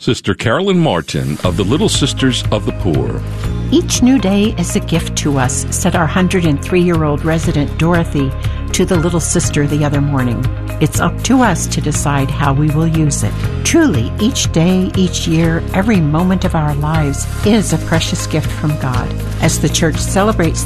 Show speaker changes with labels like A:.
A: Sister Carolyn Martin of the Little Sisters of the Poor.
B: Each new day is a gift to us, said our 103-year-old resident Dorothy to the little sister the other morning. It's up to us to decide how we will use it. Truly, each day, each year, every moment of our lives is a precious gift from God. As the church celebrates